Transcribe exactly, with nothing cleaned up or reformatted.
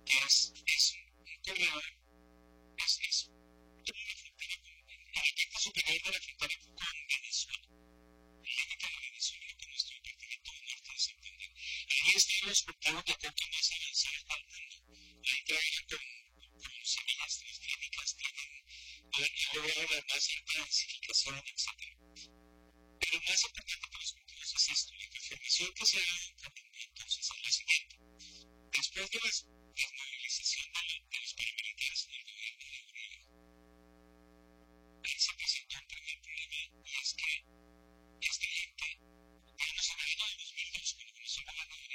que es, es un corredor, es, es como una frontera con, en la parte superior de la frontera con Venezuela, límite de Venezuela, lo que nuestro departamento de norte de Santander. Ahí están los cultivos de coca más avanzados del mundo. Ahí trabajan con, con semillas transgénicas, tienen, han logrado la más alta densificación, etcétera. Pero más importante para los cultivos es esto, la transformación que se da en Cataluña entonces es la siguiente. Después de la desmovilización de, la, de los paramilitares en el gobierno de Uribe, ahí se presentó un primer problema y es que esta gente, digamos en el año de dos mil dos, cuando comenzó la ganadería,